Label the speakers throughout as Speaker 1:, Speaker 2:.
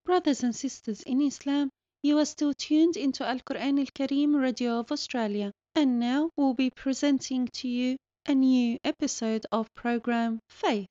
Speaker 1: Brothers and sisters in Islam, you are still tuned into Al Quran Al Kareem Radio of Australia, and now we'll be presenting to you a new episode of program Faith.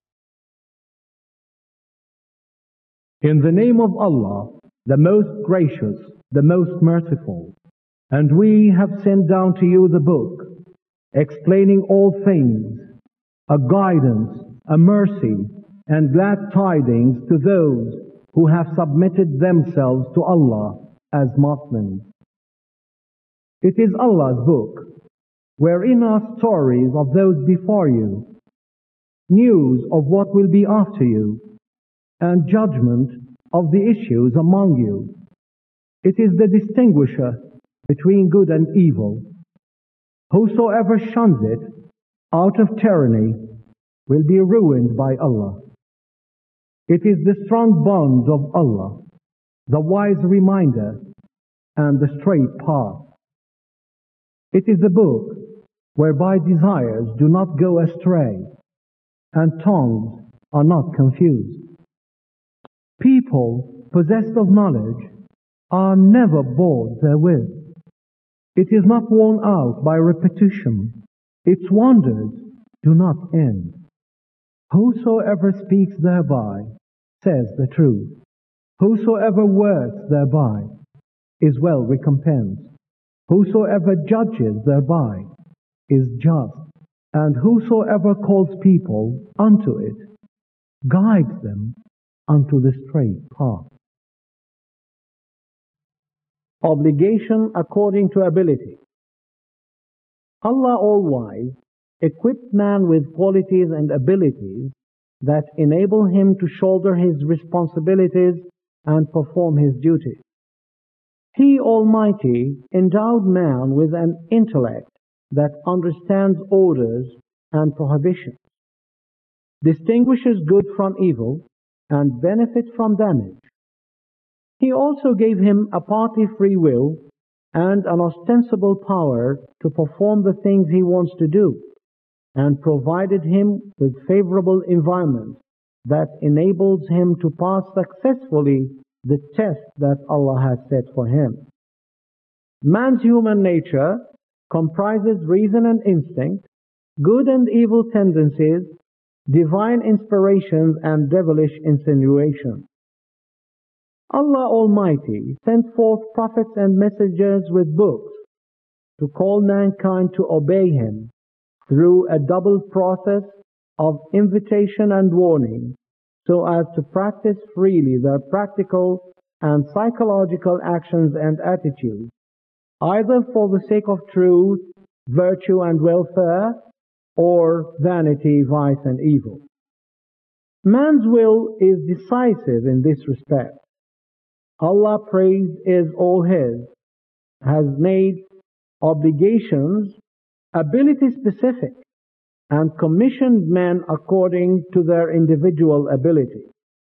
Speaker 2: In the name of Allah, the most gracious, the most merciful. And we have sent down to you the book, explaining all things, a guidance, a mercy, and glad tidings to those who have submitted themselves to Allah as Muslims. It is Allah's book, wherein are stories of those before you, news of what will be after you, and judgment of the issues among you. It is the distinguisher between good and evil. Whosoever shuns it out of tyranny will be ruined by Allah. It is the strong bond of Allah, the wise reminder, and the straight path. It is the book whereby desires do not go astray, and tongues are not confused. People possessed of knowledge are never bored therewith. It is not worn out by repetition. Its wonders do not end. Whosoever speaks thereby says the truth. Whosoever works thereby is well recompensed. Whosoever judges thereby is just. And whosoever calls people unto it guides them unto the straight path. Obligation according to ability. Allah All-Wise equipped man with qualities and abilities that enable him to shoulder his responsibilities and perform his duties. He Almighty endowed man with an intellect that understands orders and prohibitions, distinguishes good from evil, and benefits from damage. He also gave him a partly free will and an ostensible power to perform the things he wants to do, and provided him with favorable environment that enables him to pass successfully the test that Allah has set for him. Man's human nature comprises reason and instinct, good and evil tendencies, divine inspirations, and devilish insinuations. Allah Almighty sent forth prophets and messengers with books to call mankind to obey Him through a double process of invitation and warning, so as to practice freely their practical and psychological actions and attitudes, either for the sake of truth, virtue, and welfare, or vanity, vice, and evil. Man's will is decisive in this respect. Allah, praise is all His, has made obligations ability specific and commissioned men according to their individual ability.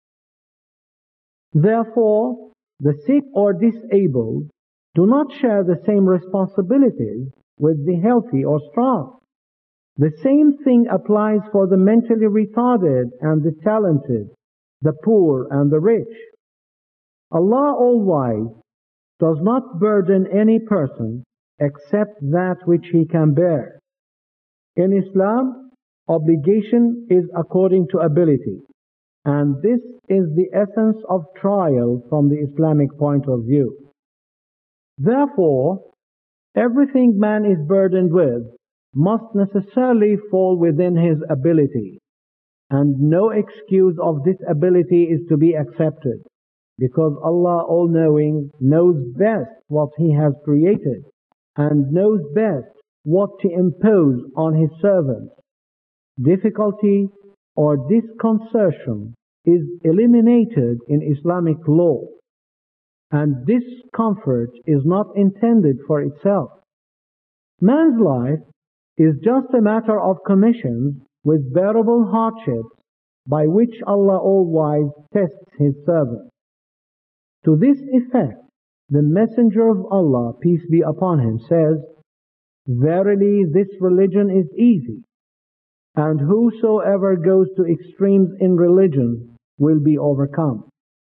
Speaker 2: Therefore, the sick or disabled do not share the same responsibilities with the healthy or strong. The same thing applies for the mentally retarded and the talented, the poor and the rich. Allah All-Wise does not burden any person except that which he can bear. In Islam, obligation is according to ability, and this is the essence of trial from the Islamic point of view. Therefore, everything man is burdened with must necessarily fall within his ability, and no excuse of disability is to be accepted, because Allah All-Knowing knows best what He has created and knows best what to impose on His servants. Difficulty or disconcertion is eliminated in Islamic law, and discomfort is not intended for itself. Man's life is just a matter of commissions with bearable hardships by which Allah All-Wise tests His servants. To this effect, the Messenger of Allah, peace be upon him, says, "Verily this religion is easy, and whosoever goes to extremes in religion will be overcome."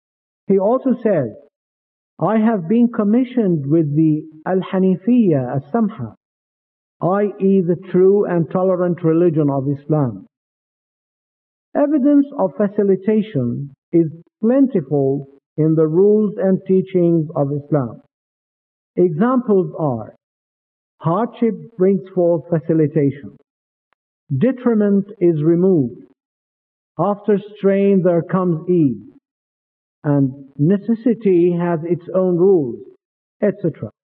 Speaker 2: He also says, I have been commissioned with the Al-Hanifiyya As-Samha, i.e. the true and tolerant religion of Islam. Evidence of facilitation is plentiful in the rules and teachings of Islam. Examples are: hardship brings forth facilitation. Detriment is removed. After strain there comes ease. And necessity has its own rules, etc.